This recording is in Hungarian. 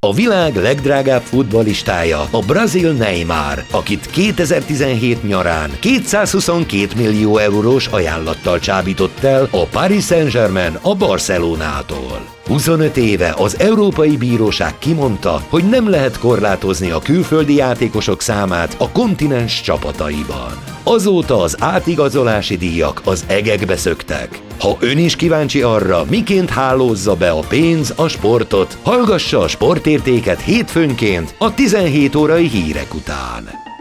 A világ legdrágább futballistája a brazil Neymar, akit 2017 nyarán 222 millió eurós ajánlattal csábított el a Paris Saint-Germain a Barcelonától. 25 éve az Európai Bíróság kimondta, hogy nem lehet korlátozni a külföldi játékosok számát a kontinens csapataiban. Azóta az átigazolási díjak az egekbe szöktek. Ha ön is kíváncsi arra, miként hálózza be a pénz a sportot, hallgassa a Sportértéket hétfőnként a 17 órai hírek után.